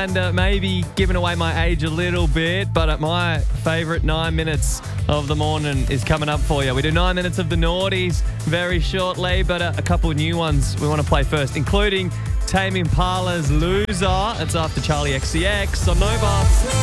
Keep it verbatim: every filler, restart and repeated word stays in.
and uh, maybe giving away my age a little bit, but uh, my favourite nine minutes of the morning is coming up for you. We do nine minutes of the naughties very shortly, but uh, a couple of new ones we want to play first, including Tame Impala's Loser. It's after Charlie X C X on Nova.